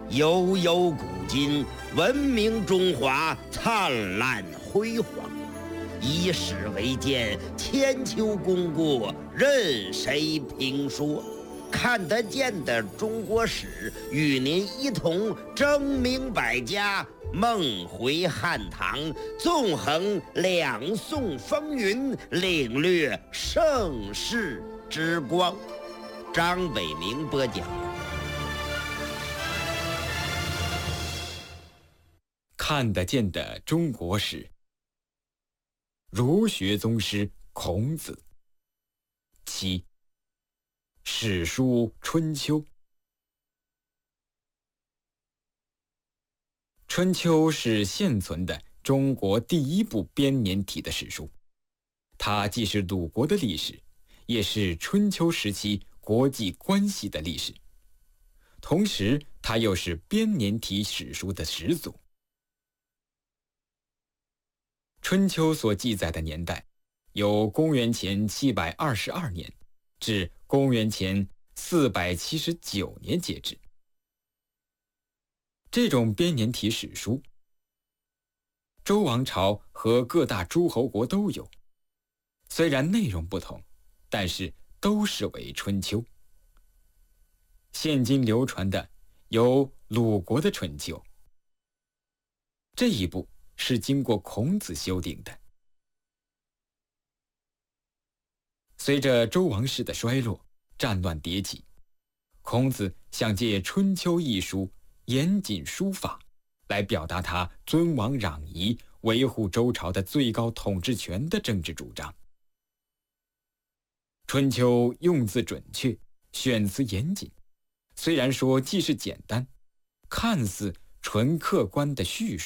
悠悠古今，文明中华灿烂辉煌。以史为鉴，千秋功过任谁评说。看得见的中国史，与您一同争明百家，梦回汉唐，纵横两宋风云，领略盛世之光。张伟明播讲。 看得见的中国史，儒学宗师孔子。七、史书春秋。春秋是现存的中国第一部编年体的史书，它既是鲁国的历史，也是春秋时期国际关系的历史，同时它又是编年体史书的始祖。春秋所记载的年代，由公元前722年至公元前479年节制。这种编年体史书，周王朝和各大诸侯国都有，虽然内容不同，但是都视为春秋。现今流传的有鲁国的春秋，这一部是经过孔子修订的。随着周王室的衰落，战乱迭起，孔子想借《春秋》一书严谨书法，来表达他尊王攘夷、维护周朝的最高统治权的政治主张。《春秋》用字准确，选词严谨，虽然说既是简单，看似纯客观的叙述，